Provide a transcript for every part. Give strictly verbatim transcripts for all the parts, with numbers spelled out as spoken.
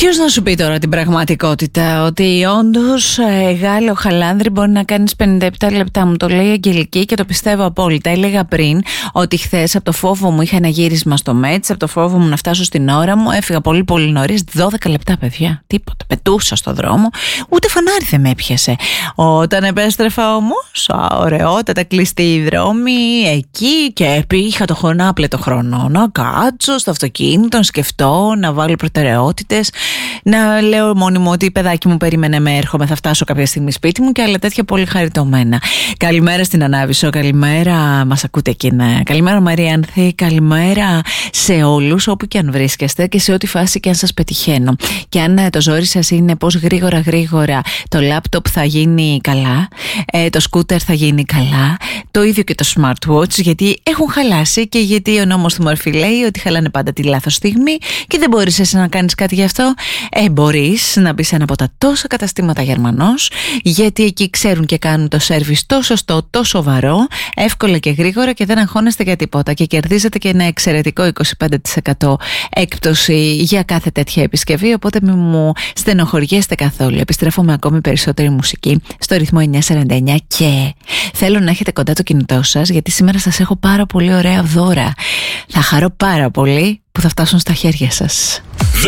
Ποιος να σου πει τώρα την πραγματικότητα, ότι όντως ε, Γάλλο χαλάνδρι μπορεί να κάνεις πενήντα επτά λεπτά. Μου το λέει η Αγγελική και το πιστεύω απόλυτα. Έλεγα πριν ότι χθες από το φόβο μου είχα ένα γύρισμα στο Μέτς, από το φόβο μου να φτάσω στην ώρα μου, έφυγα πολύ πολύ νωρίς, δώδεκα λεπτά παιδιά, τίποτα, πετούσα στο δρόμο, ούτε φανάρι δεν με έπιασε. Όταν επέστρεφα όμως, ωραιότατα κλειστοί οι δρόμοι εκεί και είχα το χωνάπλετο χρόνο να κάτσω στο αυτοκίνητο, να σκεφτώ, να βάλω προτεραιότητες, να λέω μόνη μου ότι παιδάκι μου περίμενε με έρχομαι, θα φτάσω κάποια στιγμή σπίτι μου και άλλα τέτοια πολύ χαριτωμένα. Καλημέρα στην Ανάβησο, καλημέρα, μας ακούτε εκεί, ναι. Καλημέρα Μαριάνθη, καλημέρα σε όλους όπου και αν βρίσκεστε και σε ό,τι φάση και αν σας πετυχαίνω. Και αν το ζόρι σας είναι πως γρήγορα γρήγορα το λάπτοπ θα γίνει καλά, ε, το σκούτερ θα γίνει καλά, το ίδιο και το smartwatch, γιατί έχουν χαλάσει και γιατί ο νόμος του Μόρφη λέει ότι χαλάνε πάντα τη λάθος στιγμή και δεν μπορείς εσύ να κάνεις κάτι γι' αυτό. Ε, μπορείς να μπεις σε ένα από τα τόσα καταστήματα Γερμανός, γιατί εκεί ξέρουν και κάνουν το σέρβις τόσο σωστό, τόσο σοβαρό, εύκολα και γρήγορα και δεν αγχώνεστε για τίποτα και κερδίζετε και ένα εξαιρετικό είκοσι πέντε τοις εκατό έκπτωση για κάθε τέτοια επισκευή, οπότε μην μου στενοχωριέστε καθόλου. Επιστρέφω με ακόμη περισσότερη μουσική στο ρυθμό εννιακόσια σαράντα εννιά και θέλω να έχετε κοντά το κινητό σας, γιατί σήμερα σας έχω πάρα πολύ ωραία δώρα. Θα χαρώ πάρα πολύ που θα φτάσουν στα χέρια σας.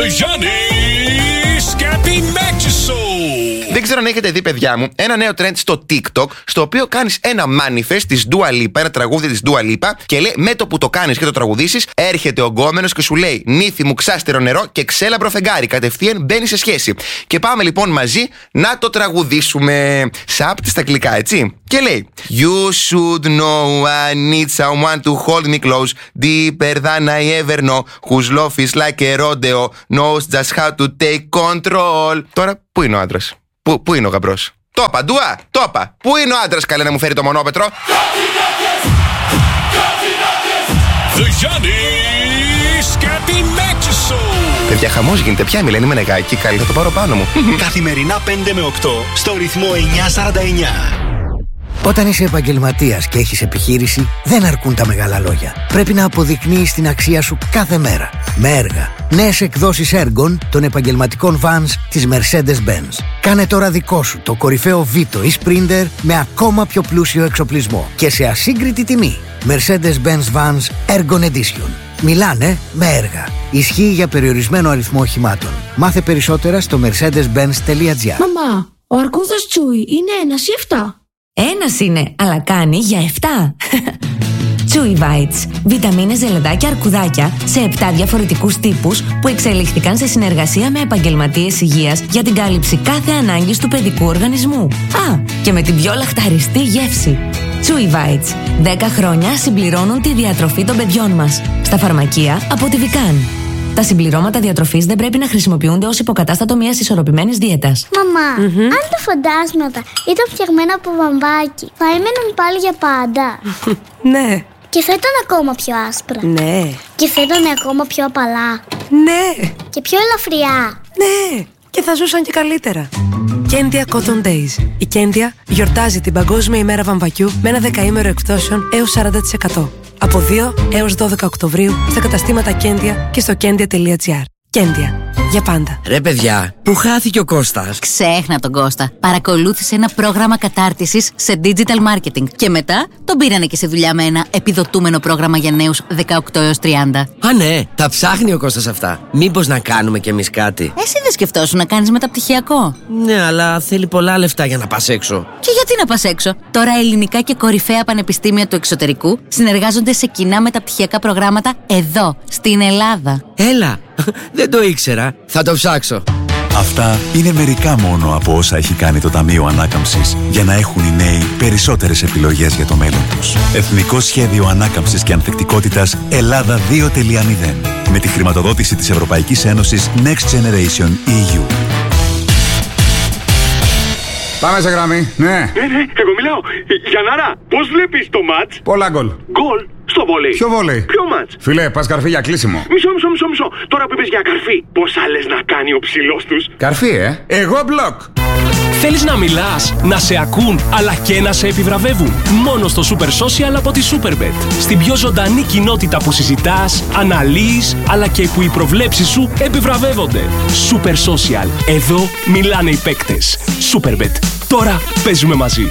Δεν ξέρω αν έχετε δει, παιδιά μου, ένα νέο trend στο TikTok, στο οποίο κάνεις ένα manifest της Dua Lipa, ένα τραγούδι της Dua Lipa, και λέει με το που το κάνεις και το τραγουδήσεις, έρχεται ο γκόμενος και σου λέει νύφη μου ξάστερο νερό και ξέλαμπρο φεγγάρι. Κατευθείαν μπαίνει σε σχέση. Και πάμε λοιπόν μαζί να το τραγουδήσουμε. Σάπτη στα αγγλικά, έτσι. Και λέει You should know I need someone to hold me close, deeper than I ever know, whose love is like a rodeo, knows just how to take control. Τώρα, πού είναι ο άντρας? Πού, πού είναι ο γαμπρός? Το είπα, Ντουά, το είπα. Πού είναι ο άντρας, καλέ, να μου φέρει το μονόπετρο? Παιδιά, χαμός γίνεται πια, μιλένει με νεγάκι. Καλή, θα το πάρω πάνω μου. Καθημερινά πέντε με οκτώ στο ρυθμό εννιακόσια σαράντα εννιά. Όταν είσαι επαγγελματίας και έχεις επιχείρηση, δεν αρκούν τα μεγάλα λόγια. Πρέπει να αποδεικνύεις την αξία σου κάθε μέρα. Με έργα. Νέες εκδόσεις έργων των επαγγελματικών vans της Mercedes-Benz. Κάνε τώρα δικό σου το κορυφαίο Vito ή Sprinter με ακόμα πιο πλούσιο εξοπλισμό και σε ασύγκριτη τιμή. Mercedes-Benz Vans Ergon Edition. Μιλάνε με έργα. Ισχύει για περιορισμένο αριθμό οχημάτων. Μάθε περισσότερα στο mercedes benz τελεία gr. Μαμά, ο αρκούδας Τσούι είναι ένας ή εφτά? Ένας είναι, αλλά κάνει για εφτά. Chewy Bites. Βιταμίνες, ζελεδάκια, αρκουδάκια σε επτά διαφορετικούς τύπους που εξελίχθηκαν σε συνεργασία με επαγγελματίες υγείας για την κάλυψη κάθε ανάγκης του παιδικού οργανισμού. Α, και με την πιο λαχταριστή γεύση. Chewy Bites. δέκα χρόνια συμπληρώνουν τη διατροφή των παιδιών μας. Στα φαρμακεία από τη Vican. Τα συμπληρώματα διατροφής δεν πρέπει να χρησιμοποιούνται ως υποκατάστατο μιας ισορροπημένης δίαιτας. Μαμά, mm-hmm. αν τα φαντάσματα ήταν φτιαγμένα από βαμβάκι, θα έμεναν πάλι για πάντα? Ναι. Και θα ήταν ακόμα πιο άσπρα? Ναι. Και θα ήταν ακόμα πιο απαλά? Ναι. Και πιο ελαφριά? Ναι. Και θα ζούσαν και καλύτερα. Κέντια Cotton Days. Η Κέντια γιορτάζει την Παγκόσμια ημέρα βαμβακιού με ένα δεκαήμερο εκπτώσεων έως σαράντα τοις εκατό. Από δύο έως δώδεκα Οκτωβρίου στα καταστήματα Κέντια και στο κέντια τελεία gr. Κέντια. Για πάντα. Ρε παιδιά, πού χάθηκε ο Κώστας? Ξέχνα τον Κώστα. Παρακολούθησε ένα πρόγραμμα κατάρτισης σε digital marketing και μετά τον πήρανε και σε δουλειά με ένα επιδοτούμενο πρόγραμμα για νέους δεκαοκτώ έως τριάντα. Α, ναι, τα ψάχνει ο Κώστας αυτά. Μήπως να κάνουμε κι εμείς κάτι? Εσύ δεν σκεφτόσου να κάνεις μεταπτυχιακό? Ναι, αλλά θέλει πολλά λεφτά για να πας έξω. Και γιατί να πας έξω? Τώρα ελληνικά και κορυφαία πανεπιστήμια του εξωτερικού συνεργάζονται σε κοινά μεταπτυχιακά προγράμματα εδώ, στην Ελλάδα. Έλα, δεν το ήξερα. Θα το ψάξω. Αυτά είναι μερικά μόνο από όσα έχει κάνει το Ταμείο Ανάκαμψης για να έχουν οι νέοι περισσότερες επιλογές για το μέλλον τους. Εθνικό Σχέδιο Ανάκαμψης και Ανθεκτικότητας Ελλάδα δύο τελεία μηδέν με τη χρηματοδότηση της Ευρωπαϊκής Ένωσης Next Generation ι γιου. Πάμε σε γραμμή, ναι. Ναι, ναι, εγώ μιλάω. Γιαννάρα, πώς βλέπεις το μάτς? Πολλά γκολ. Γκολ στο βόλεϊ. Ποιο βόλεϊ? Ποιο μάτς? Φιλέ, πας καρφί για κλείσιμο. Μισό, μισό, μισό, μισό. Τώρα που είπες για καρφί, πώς άλλες να κάνει ο ψηλός τους? Καρφί, ε. Εγώ μπλοκ. Θέλεις να μιλάς, να σε ακούν, αλλά και να σε επιβραβεύουν? Μόνο στο Super Social από τη Superbet. Στην πιο ζωντανή κοινότητα που συζητάς, αναλύεις, αλλά και που οι προβλέψεις σου επιβραβεύονται. Super Social. Εδώ μιλάνε οι παίκτες. Superbet. Τώρα παίζουμε μαζί.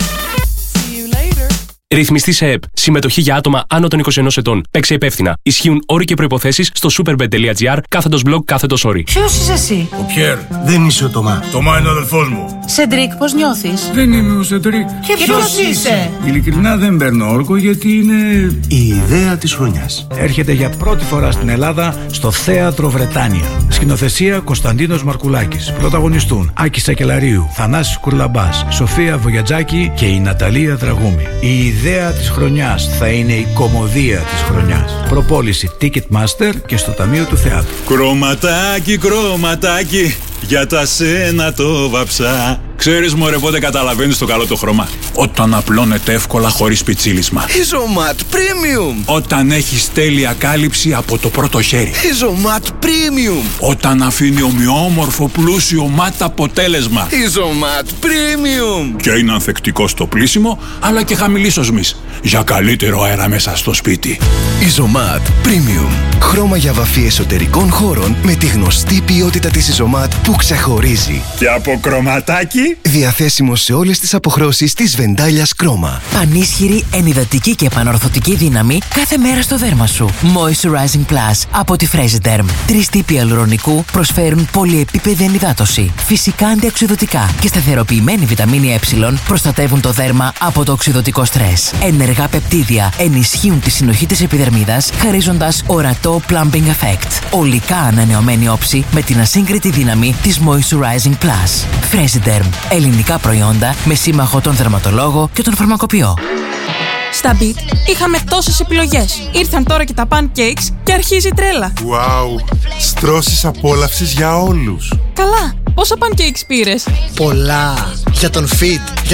Ρυθμιστή σε ΕΠ. Συμμετοχή για άτομα άνω των είκοσι ενός ετών. Παίξε υπεύθυνα. Ισχύουν όροι και προϋποθέσεις στο superbet.gr κάθετος blog κάθετος όροι. Ποιος είσαι εσύ? Ο Πιέρ. Δεν είσαι ο Τωμά. Τωμά είναι ο αδελφός μου. Σεντρίκ, πώς νιώθεις? Δεν είμαι ο Σεντρίκ. Και ποιος είσαι? Ειλικρινά δεν παίρνω όρκο γιατί είναι η ιδέα της χρονιάς. Έρχεται για πρώτη φορά στην Ελλάδα στο Θέατρο Βρετάνια. Σκηνοθεσία Κωνσταντίνος Μαρκουλάκης. Πρωταγωνιστούν Άκης Σακελαρίου, Θανάσης Κουρλαμπάς, Σοφία Βογιατζάκη και η Ναταλία Τραγούμη. Η ιδέα της χρονιάς θα είναι η κωμωδία της χρονιάς. Προπόληση Ticketmaster και στο Ταμείο του Θεάτρου. Κρωματάκι, κρωματάκι, για τα σένα το βαψά. Ξέρεις μωρέ πότε καταλαβαίνεις το καλό το χρώμα? Όταν απλώνεται εύκολα χωρίς πιτσίλισμα. Ιζωμάτ Premium. Όταν έχεις τέλεια κάλυψη από το πρώτο χέρι. Ιζωμάτ Premium. Όταν αφήνει ομοιόμορφο πλούσιο μάτ αποτέλεσμα. Ιζωμάτ Premium. Και είναι ανθεκτικό στο πλύσιμο αλλά και χαμηλής οσμής. Για καλύτερο αέρα μέσα στο σπίτι. Ιζωμάτ Premium. Χρώμα για βαφή εσωτερικών χώρων με τη γνωστή ποιότητα της Ιζωμάτ που ξεχωρίζει. Και από κρωματάκι. Διαθέσιμο σε όλες τις αποχρώσεις της Βεντάλιας Κρόμα. Πανίσχυρη, ενυδατική και επανορθωτική δύναμη κάθε μέρα στο δέρμα σου. Moisturizing Plus από τη Fresiderm. Τρεις τύποι αλουρονικού προσφέρουν πολυεπίπεδη ενυδάτωση. Φυσικά αντιοξυδωτικά και σταθεροποιημένη βιταμίνη Ε προστατεύουν το δέρμα από το οξυδωτικό στρες. Ενεργά πεπτίδια ενισχύουν τη συνοχή της επιδερμίδας, χαρίζοντας ορατό plumping effect. ολικά ανανεωμένη όψη με την ασύγκριτη δύναμη της Moisturizing Plus. Fresiderm. Ελληνικά προϊόντα με σύμμαχο τον δερματολόγο και τον φαρμακοποιό. Στα Beat είχαμε τόσες επιλογές. Ήρθαν τώρα και τα pancakes και αρχίζει η τρέλα. Wow! Στρώσεις απόλαυσης για όλους. Καλά, πόσα pancakes πήρες? Πολλά. Για τον Fit.